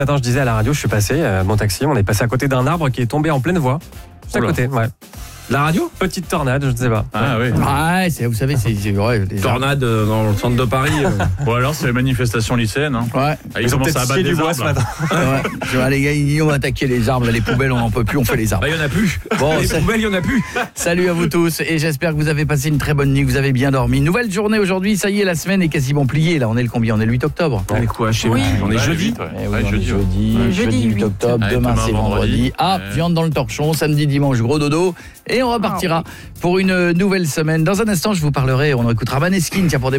Attends, je disais à la radio, je suis passé, mon taxi, on est passé à côté d'un arbre qui est tombé en pleine voie. Juste à côté, ouais. La radio ? Petite tornade, je ne sais pas. Ah oui. Ouais, vous savez, c'est vrai. Tornade dans le centre de Paris. Ou alors c'est les manifestations lycéennes. Hein. Ouais. Ils commencent à abattre des arbres. ce matin. Ouais. Je vois, les gars, on va attaquer les arbres, les poubelles, on n'en peut plus, on fait les arbres. Il y en a plus. Bon, les poubelles, il y en a plus. Salut à vous tous et j'espère que vous avez passé une très bonne nuit, que vous avez bien dormi. Nouvelle journée aujourd'hui, ça y est, la semaine est quasiment pliée. Là, on est le combien ? On est le 8 octobre. On est quoi chez vous ? On est jeudi. Eh oui, on est jeudi 8 octobre, Ouais, demain demain, c'est vendredi. vendredi. Viande dans le torchon, samedi, dimanche, gros dodo. Et on repartira pour une nouvelle semaine. Dans un instant, je vous parlerai, on écoutera Maneskin, tiens, pour des